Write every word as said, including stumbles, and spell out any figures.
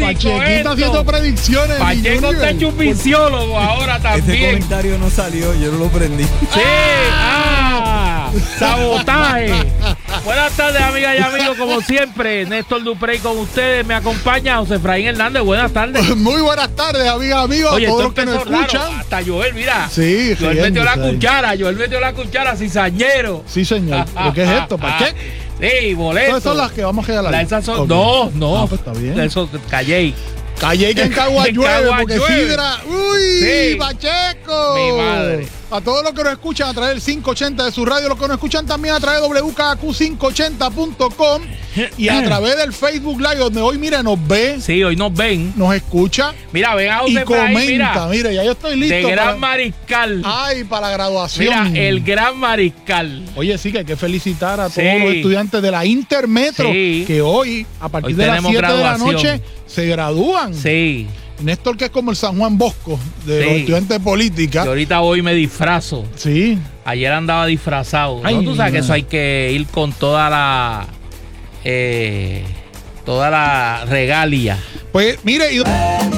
Pachequito haciendo predicciones. Pacheco está hecho un fisiólogo ahora también. Este comentario no salió, yo no lo prendí. Sí, ah, sabotaje. Buenas tardes, amigas y amigos, como siempre, Néstor Duprey con ustedes, me acompaña José Efraín Hernández, buenas tardes. Muy buenas tardes, amigas y amigos, Oye, a todos esto los que nos empezó raro, escuchan. hasta Joel, mira. Sí, Joel metió la riéndose ahí. cuchara, Joel metió la cuchara, cizañero. Sí, señor. ¿Pero qué es esto, Pacheco? Sí, boleto. ¿Todas son las que vamos a regalar? La, esas son, Ok. no, no. Ah, pues está bien. Eso, Calley. Calle que en Cagua En llueve, Cagua porque llueve. Sidra. ¡Uy! Sí. ¡Pacheco! Mi madre. A todos los que nos escuchan a través del quinientos ochenta de su radio, los que nos escuchan también a través de W K Q quinientos ochenta punto com y a través del Facebook Live, donde hoy, mira, nos ve, Sí, hoy nos ven. nos escucha Mira, ven a y José Efraín, comenta. mira. Mira, ya yo estoy listo. De gran para- mariscal. Ay, para la graduación. Mira, el gran mariscal. Oye, sí, que hay que felicitar a Sí. todos los estudiantes de la Intermetro, Sí. que hoy, a partir Hoy de las tenemos siete de la graduación. noche, se gradúan. Sí. Néstor, que es como el San Juan Bosco de Sí. los estudiantes de política. Y ahorita hoy me disfrazo. Sí. Ayer andaba disfrazado. Ay, ¿No? Tú sabes que no. eso hay que ir con toda la. Eh, toda la regalia. Pues mire, y